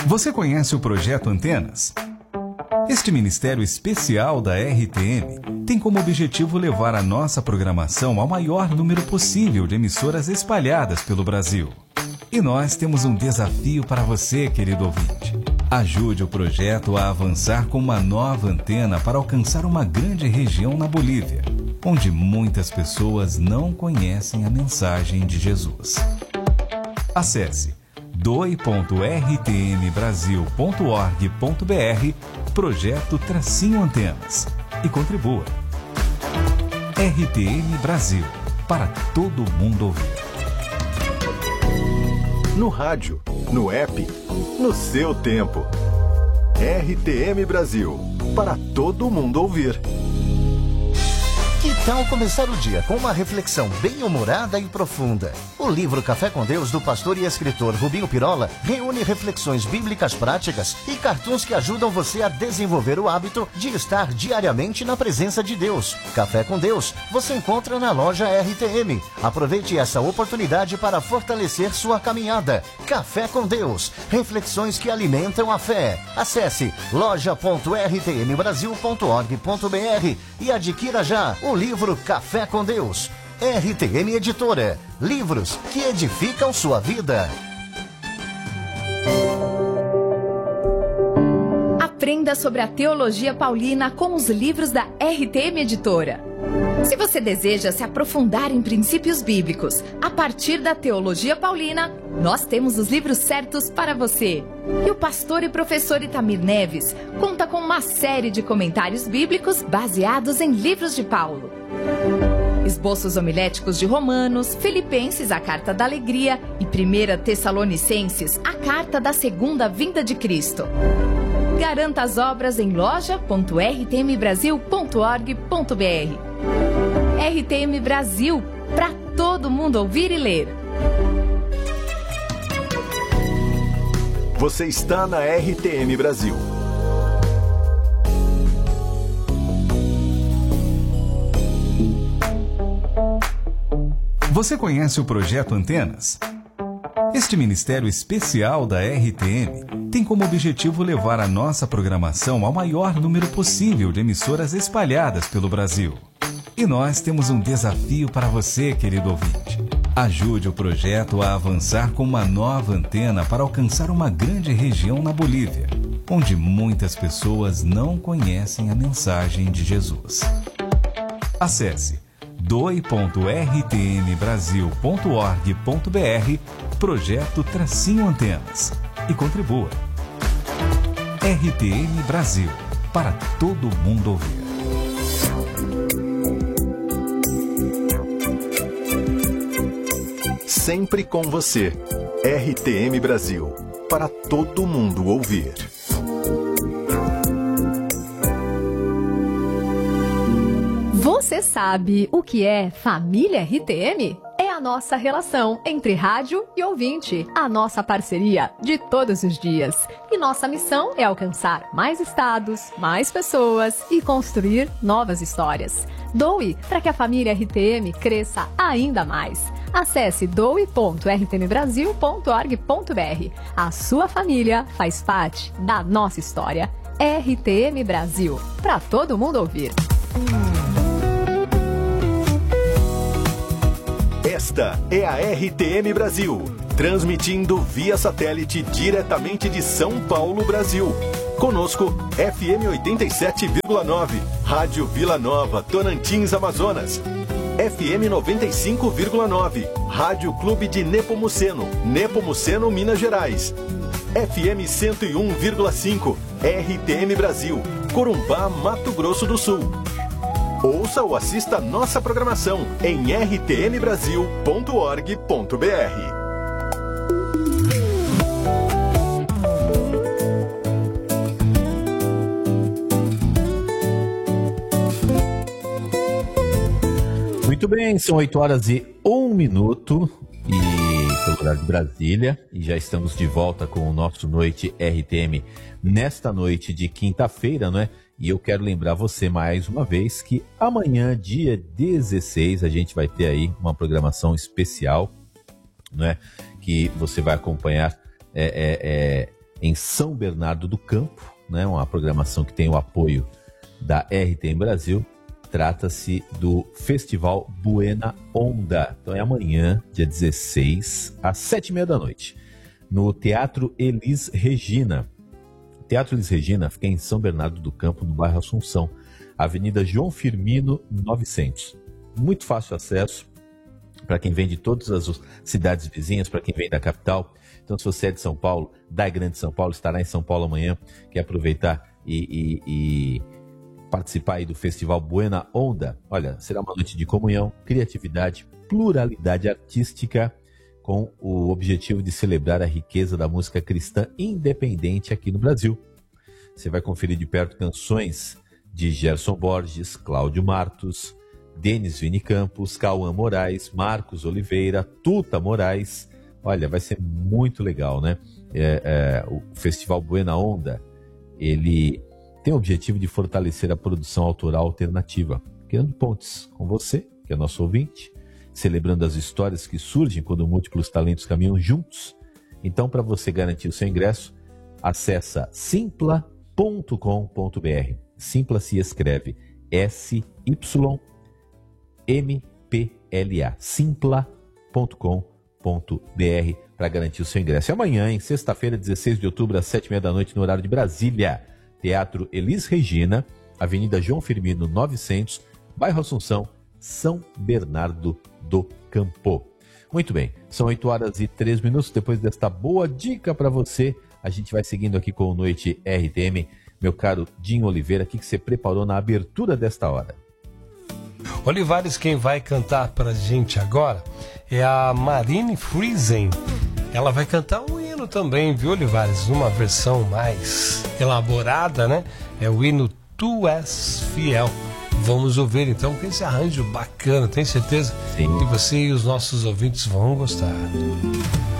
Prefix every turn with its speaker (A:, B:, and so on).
A: Você conhece o Projeto Antenas? Este ministério especial da RTM tem como objetivo levar a nossa programação ao maior número possível de emissoras espalhadas pelo Brasil. E nós temos um desafio para você, querido ouvinte. Ajude o projeto a avançar com uma nova antena para alcançar uma grande região na Bolívia, onde muitas pessoas não conhecem a mensagem de Jesus. Acesse doe.rtmbrasil.org.br Projeto-Antenas e contribua. RTM Brasil, para todo mundo ouvir.
B: No rádio, no app, no seu tempo. RTM Brasil, para todo mundo ouvir.
C: Que tal começar o dia com uma reflexão bem-humorada e profunda? O livro Café com Deus, do pastor e escritor Rubinho Pirola, reúne reflexões bíblicas práticas e cartoons que ajudam você a desenvolver o hábito de estar diariamente na presença de Deus. Café com Deus você encontra na loja RTM. Aproveite essa oportunidade para fortalecer sua caminhada. Café com Deus, reflexões que alimentam a fé. Acesse loja.rtmbrasil.org.br e adquira já o livro Café com Deus. RTM Editora. Livros que edificam sua vida.
D: Aprenda sobre a teologia paulina com os livros da RTM Editora. Se você deseja se aprofundar em princípios bíblicos a partir da teologia paulina, nós temos os livros certos para você. E o pastor e professor Itamir Neves conta com uma série de comentários bíblicos baseados em livros de Paulo. Esboços homiléticos de Romanos, Filipenses, a Carta da Alegria e 1 Tessalonicenses, a Carta da Segunda Vinda de Cristo. Garanta as obras em loja.rtmbrasil.org.br. RTM Brasil, para todo mundo ouvir e ler.
B: Você está na RTM Brasil.
A: Você conhece o Projeto Antenas? Este ministério especial da RTM tem como objetivo levar a nossa programação ao maior número possível de emissoras espalhadas pelo Brasil. E nós temos um desafio para você, querido ouvinte. Ajude o projeto a avançar com uma nova antena para alcançar uma grande região na Bolívia, onde muitas pessoas não conhecem a mensagem de Jesus. Acesse doe.rtmbrasil.org.br Projeto-Antenas e contribua. RTM Brasil, para todo mundo ouvir.
B: Sempre com você. RTM Brasil, para todo mundo ouvir.
E: Você sabe o que é família RTM? É a nossa relação entre rádio e ouvinte, a nossa parceria de todos os dias. E nossa missão é alcançar mais estados, mais pessoas e construir novas histórias. Doe para que a família RTM cresça ainda mais. Acesse doe.rtmbrasil.org.br. A sua família faz parte da nossa história. RTM Brasil, para todo mundo ouvir.
B: Esta é a RTM Brasil, transmitindo via satélite diretamente de São Paulo, Brasil. Conosco, FM 87,9, Rádio Vila Nova, Tocantins, Amazonas. FM 95,9, Rádio Clube de Nepomuceno, Nepomuceno, Minas Gerais. FM 101,5, RTM Brasil, Corumbá, Mato Grosso do Sul. Ouça ou assista nossa programação em rtmbrasil.org.br.
F: Muito bem, são 8h01 e pelo horário de Brasília, e já estamos de volta com o nosso Noite RTM nesta noite de quinta-feira, não é? E eu quero lembrar você mais uma vez que amanhã, dia 16, a gente vai ter aí uma programação especial, não é? Que você vai acompanhar em São Bernardo do Campo, né? Uma programação que tem o apoio da RTM Brasil. Trata-se do Festival Buena Onda. Então é amanhã, dia 16, às 7h30 da noite, no Teatro Elis Regina. O Teatro Elis Regina fica em São Bernardo do Campo, no bairro Assunção, Avenida João Firmino, 900. Muito fácil acesso para quem vem de todas as cidades vizinhas, para quem vem da capital. Então, se você é de São Paulo, da Grande São Paulo, estará em São Paulo amanhã, quer aproveitar e participar aí do Festival Buena Onda. Olha, será uma noite de comunhão, criatividade, pluralidade artística, com o objetivo de celebrar a riqueza da música cristã independente aqui no Brasil. Você vai conferir de perto canções de Gerson Borges, Cláudio Martos, Denis Vini Campos, Cauã Moraes, Marcos Oliveira, Tuta Moraes. Olha, vai ser muito legal, né? O Festival Buena Onda, ele tem o objetivo de fortalecer a produção autoral alternativa, criando pontes com você, que é nosso ouvinte, celebrando as histórias que surgem quando múltiplos talentos caminham juntos. Então, para você garantir o seu ingresso, acessa simpla.com.br. Simpla se escreve SYMPLA. Simpla.com.br para garantir o seu ingresso. E amanhã, em sexta-feira, 16 de outubro, às 7h30 da noite, no horário de Brasília, Teatro Elis Regina, Avenida João Firmino, 900, bairro Assunção, São Bernardo do Campo. Muito bem, são 8h03. Depois desta boa dica para você, a gente vai seguindo aqui com o Noite RTM. Meu caro Dinho Oliveira, o que você preparou na abertura desta hora?
G: Olivares, quem vai cantar pra gente agora é a Marine Friesen. Ela vai cantar um hino também, viu, Olivares? Uma versão mais elaborada, né? É o hino Tu És Fiel. Vamos ouvir então com esse arranjo bacana. Tenho certeza que você e os nossos ouvintes vão gostar.